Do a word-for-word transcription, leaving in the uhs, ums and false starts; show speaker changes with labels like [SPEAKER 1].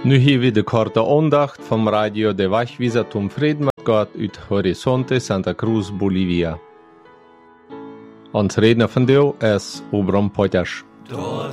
[SPEAKER 1] Nu hier weer de korte aandacht van Radio de Wegwijzer zum Frieden mit Gott uit Horizonte Santa Cruz, Bolivia. Ons redner van deel is Obram Potjas.
[SPEAKER 2] Door